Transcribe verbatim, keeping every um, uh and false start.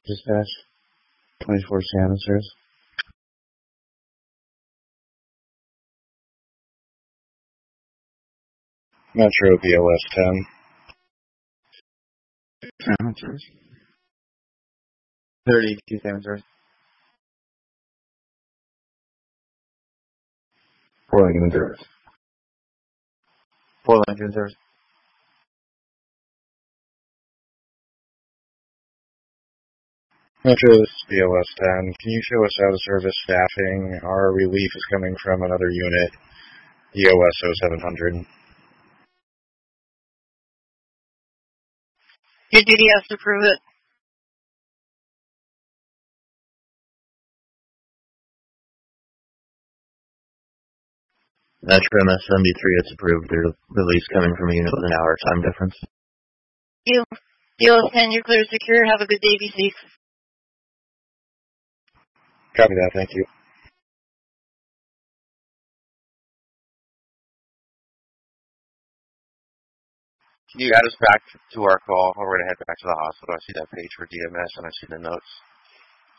Dispatch, twenty-four canisters. Metro B O S ten. Canisters. thirty-two canisters. Four canisters. Four canisters. Metro's B O S ten. Can you show us out of service staffing? Our relief is coming from another unit, E O S oh seven hundred. Your duty has to prove it. Metro M S seventy-three, it's approved. There's release coming from a unit with an hour time difference. You, B O S ten, you're clear secure. Have a good day. Be safe. Copy that. Thank you. Can you add us back to our call? We're going to head back to the hospital. I see that page for D M S and I see the notes.